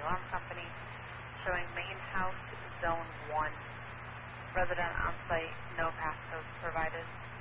Alarm Company, showing main house, zone 1. Resident on site, no passcodes provided.